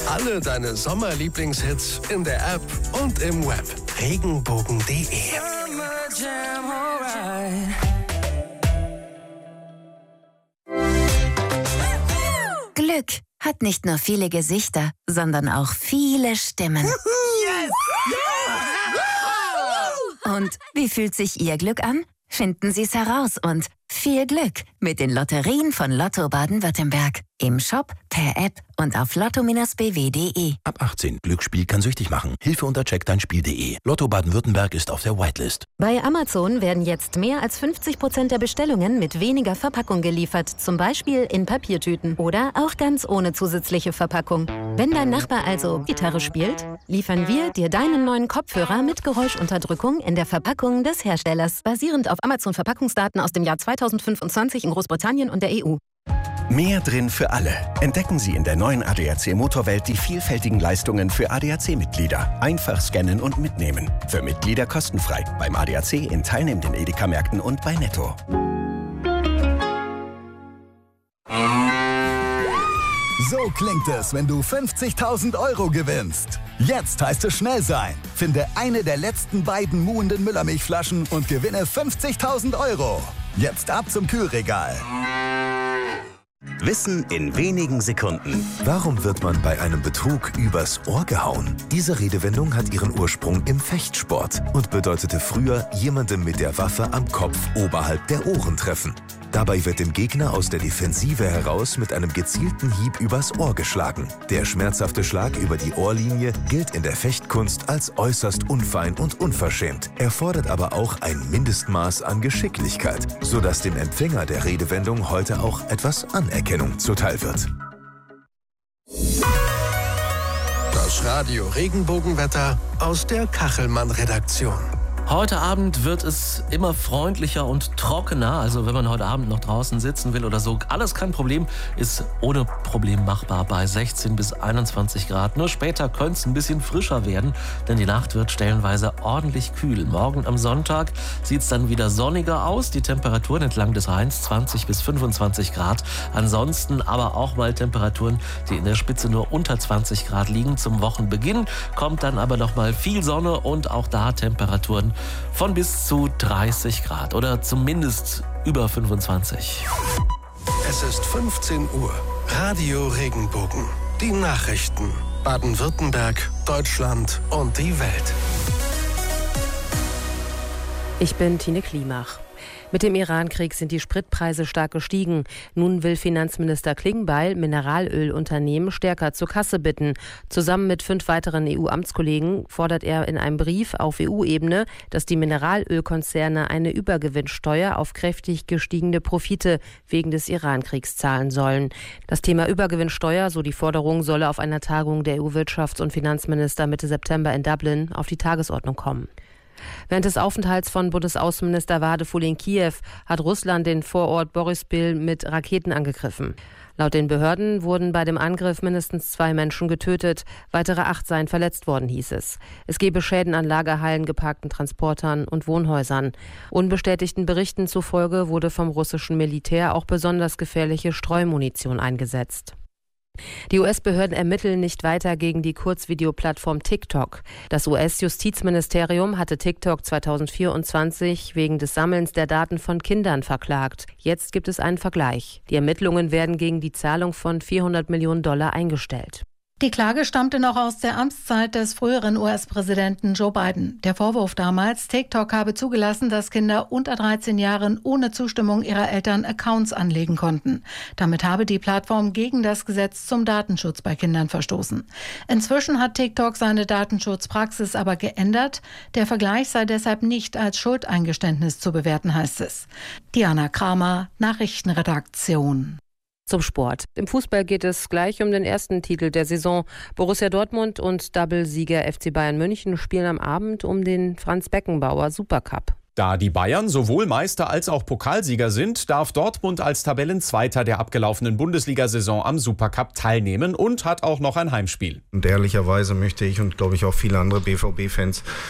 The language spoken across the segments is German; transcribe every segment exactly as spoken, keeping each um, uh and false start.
Alle deine Sommerlieblingshits in der App und im Web. Regenbogen punkt de. Glück hat nicht nur viele Gesichter, sondern auch viele Stimmen. Yes! Und wie fühlt sich Ihr Glück an? Finden Sie es heraus und viel Glück mit den Lotterien von Lotto Baden-Württemberg. Im Shop, per App und auf lotto Bindestrich b w punkt de. Ab achtzehn. Glücksspiel kann süchtig machen. Hilfe unter check dein spiel punkt de. Lotto Baden-Württemberg ist auf der Whitelist. Bei Amazon werden jetzt mehr als fünfzig Prozent der Bestellungen mit weniger Verpackung geliefert. Zum Beispiel in Papiertüten oder auch ganz ohne zusätzliche Verpackung. Wenn dein Nachbar also Gitarre spielt, liefern wir dir deinen neuen Kopfhörer mit Geräuschunterdrückung in der Verpackung des Herstellers. Basierend auf Amazon-Verpackungsdaten aus dem Jahr zweitausendfünfundzwanzig in Großbritannien und der E U. Mehr drin für alle. Entdecken Sie in der neuen A D A C Motorwelt die vielfältigen Leistungen für A D A C-Mitglieder. Einfach scannen und mitnehmen. Für Mitglieder kostenfrei. Beim A D A C in teilnehmenden Edeka-Märkten und bei Netto. So klingt es, wenn du fünfzigtausend Euro gewinnst. Jetzt heißt es schnell sein. Finde eine der letzten beiden muhenden Müllermilchflaschen und gewinne fünfzigtausend Euro. Jetzt ab zum Kühlregal. Wissen in wenigen Sekunden. Warum wird man bei einem Betrug übers Ohr gehauen? Diese Redewendung hat ihren Ursprung im Fechtsport und bedeutete früher jemandem mit der Waffe am Kopf oberhalb der Ohren treffen. Dabei wird dem Gegner aus der Defensive heraus mit einem gezielten Hieb übers Ohr geschlagen. Der schmerzhafte Schlag über die Ohrlinie gilt in der Fechtkunst als äußerst unfein und unverschämt, erfordert aber auch ein Mindestmaß an Geschicklichkeit, sodass dem Empfänger der Redewendung heute auch etwas Anerkennung zuteil wird. Das Radio Regenbogenwetter aus der Kachelmann-Redaktion. Heute Abend wird es immer freundlicher und trockener. Also wenn man heute Abend noch draußen sitzen will oder so, alles kein Problem, ist ohne Problem machbar bei sechzehn bis einundzwanzig Grad. Nur später könnte es ein bisschen frischer werden, denn die Nacht wird stellenweise ordentlich kühl. Morgen am Sonntag sieht es dann wieder sonniger aus. Die Temperaturen entlang des Rheins zwanzig bis fünfundzwanzig Grad. Ansonsten aber auch mal Temperaturen, die in der Spitze nur unter zwanzig Grad liegen. Zum Wochenbeginn kommt dann aber noch mal viel Sonne und auch da Temperaturen von bis zu dreißig Grad oder zumindest über fünfundzwanzig. Es ist fünfzehn Uhr. Radio Regenbogen. Die Nachrichten. Baden-Württemberg, Deutschland und die Welt. Ich bin Tine Klimach. Mit dem Iran-Krieg sind die Spritpreise stark gestiegen. Nun will Finanzminister Klingbeil Mineralölunternehmen stärker zur Kasse bitten. Zusammen mit fünf weiteren E U-Amtskollegen fordert er in einem Brief auf E U-Ebene, dass die Mineralölkonzerne eine Übergewinnsteuer auf kräftig gestiegene Profite wegen des Iran-Kriegs zahlen sollen. Das Thema Übergewinnsteuer, so die Forderung, solle auf einer Tagung der E U-Wirtschafts- und Finanzminister Mitte September in Dublin auf die Tagesordnung kommen. Während des Aufenthalts von Bundesaußenminister Vadeful in Kiew hat Russland den Vorort Boryspil mit Raketen angegriffen. Laut den Behörden wurden bei dem Angriff mindestens zwei Menschen getötet, weitere acht seien verletzt worden, hieß es. Es gebe Schäden an Lagerhallen, geparkten Transportern und Wohnhäusern. Unbestätigten Berichten zufolge wurde vom russischen Militär auch besonders gefährliche Streumunition eingesetzt. Die U S-Behörden ermitteln nicht weiter gegen die Kurzvideoplattform TikTok. Das U S-Justizministerium hatte TikTok zweitausendvierundzwanzig wegen des Sammelns der Daten von Kindern verklagt. Jetzt gibt es einen Vergleich. Die Ermittlungen werden gegen die Zahlung von vierhundert Millionen Dollar eingestellt. Die Klage stammte noch aus der Amtszeit des früheren U S-Präsidenten Joe Biden. Der Vorwurf damals, TikTok habe zugelassen, dass Kinder unter dreizehn Jahren ohne Zustimmung ihrer Eltern Accounts anlegen konnten. Damit habe die Plattform gegen das Gesetz zum Datenschutz bei Kindern verstoßen. Inzwischen hat TikTok seine Datenschutzpraxis aber geändert. Der Vergleich sei deshalb nicht als Schuldeingeständnis zu bewerten, heißt es. Diana Kramer, Nachrichtenredaktion. Zum Sport. Im Fußball geht es gleich um den ersten Titel der Saison. Borussia Dortmund und Double-Sieger F C Bayern München spielen am Abend um den Franz-Beckenbauer Supercup. Da die Bayern sowohl Meister als auch Pokalsieger sind, darf Dortmund als Tabellenzweiter der abgelaufenen Bundesliga-Saison am Supercup teilnehmen und hat auch noch ein Heimspiel. Und ehrlicherweise möchte ich und glaube ich auch viele andere B V B-Fans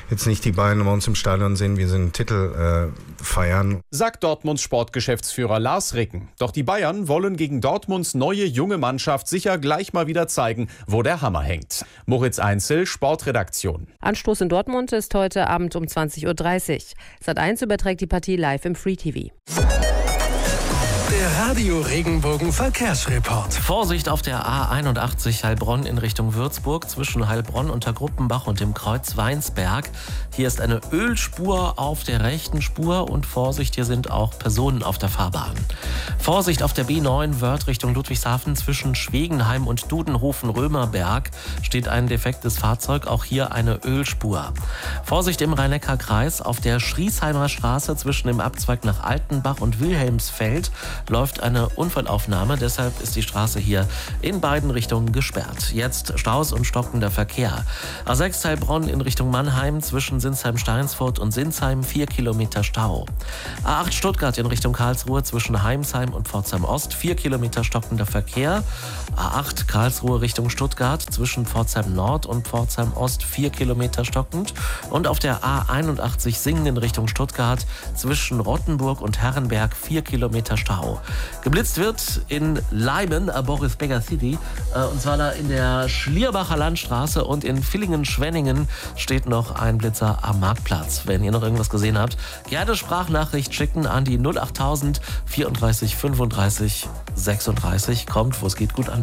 jetzt nicht die Bayern bei uns im Stadion sehen, wie sie einen Titel äh, feiern. Sagt Dortmunds Sportgeschäftsführer Lars Ricken. Doch die Bayern wollen gegen Dortmunds neue junge Mannschaft sicher gleich mal wieder zeigen, wo der Hammer hängt. Moritz Einzel, Sportredaktion. Anstoß in Dortmund ist heute Abend um zwanzig Uhr dreißig. Sat eins überträgt die Partie live im Free T V. Der Radio Regenbogen Verkehrsreport. Vorsicht auf der A einundachtzig Heilbronn in Richtung Würzburg zwischen Heilbronn unter Gruppenbach und dem Kreuz Weinsberg. Hier ist eine Ölspur auf der rechten Spur und Vorsicht, hier sind auch Personen auf der Fahrbahn. Vorsicht auf der B neun Wörth Richtung Ludwigshafen zwischen Schwegenheim und Dudenhofen-Römerberg steht ein defektes Fahrzeug, auch hier eine Ölspur. Vorsicht im Rhein-Neckar-Kreis auf der Schriesheimer Straße zwischen dem Abzweig nach Altenbach und Wilhelmsfeld läuft eine Unfallaufnahme, deshalb ist die Straße hier in beiden Richtungen gesperrt. Jetzt Staus und stockender Verkehr. A sechs Heilbronn in Richtung Mannheim zwischen Sinsheim-Steinsfurt und Sinsheim vier Kilometer Stau. A acht Stuttgart in Richtung Karlsruhe zwischen Heimsheim und Pforzheim Ost vier Kilometer stockender Verkehr. A acht Karlsruhe Richtung Stuttgart zwischen Pforzheim Nord und Pforzheim Ost vier Kilometer stockend. Und auf der A einundachtzig Singen in Richtung Stuttgart zwischen Rottenburg und Herrenberg vier Kilometer Stau. Geblitzt wird in Leimen, äh, Boris-Becker City, äh, und zwar da in der Schlierbacher Landstraße, und in Villingen-Schwenningen steht noch ein Blitzer am Marktplatz. Wenn ihr noch irgendwas gesehen habt, gerne Sprachnachricht schicken an die null achttausend vierunddreißig fünfunddreißig sechsunddreißig. Kommt, wo es geht, gut an.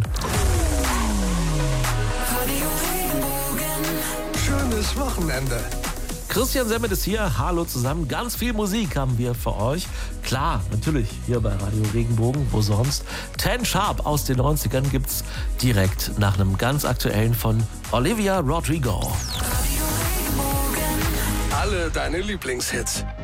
Schönes Wochenende. Christian Semmel ist hier. Hallo zusammen. Ganz viel Musik haben wir für euch. Klar, natürlich hier bei Radio Regenbogen. Wo sonst? Ten Sharp aus den neunzigern gibt's direkt nach einem ganz aktuellen von Olivia Rodrigo. Alle deine Lieblingshits.